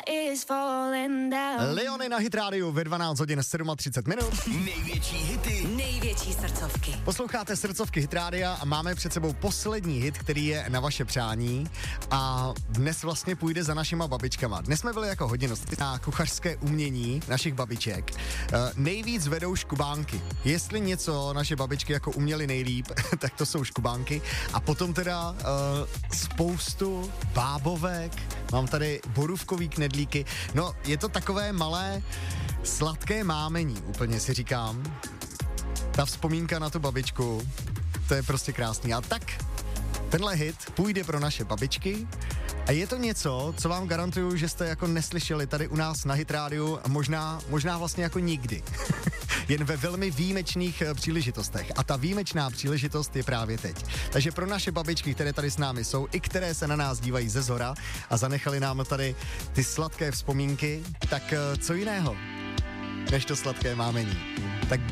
Leony na Hit Radio ve 12 hodin 37 minut. Největší hity, největší srdcovky. Posloucháte srdcovky Hit Rádia a máme před sebou poslední hit, který je na vaše přání a dnes vlastně půjde za našima babičkama. Dnes jsme byli jako hodinost na kuchařské umění našich babiček. Nejvíc vedou škubánky. Jestli něco naše babičky jako uměly nejlíp, tak to jsou škubánky a potom teda spoustu bábovek, mám tady borůvkový knedlíky, no je to takové malé sladké mámení, úplně si říkám. Ta vzpomínka na tu babičku, to je prostě krásný. A tak tenhle hit půjde pro naše babičky a je to něco, co vám garantuju, že jste jako neslyšeli tady u nás na Hit Rádiu možná vlastně jako nikdy. Jen ve velmi výjimečných příležitostech. A ta výjimečná příležitost je právě teď. Takže pro naše babičky, které tady s námi jsou, i které se na nás dívají ze zhora a zanechali nám tady ty sladké vzpomínky, tak co jiného než to sladké mámení. Tak